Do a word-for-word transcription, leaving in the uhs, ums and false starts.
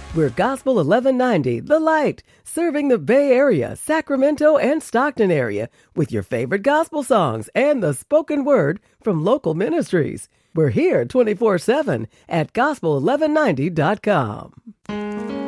We're Gospel eleven ninety, The Light, serving the Bay Area, Sacramento, and Stockton area with your favorite gospel songs and the spoken word from local ministries. We're here twenty-four seven at gospel eleven ninety dot com.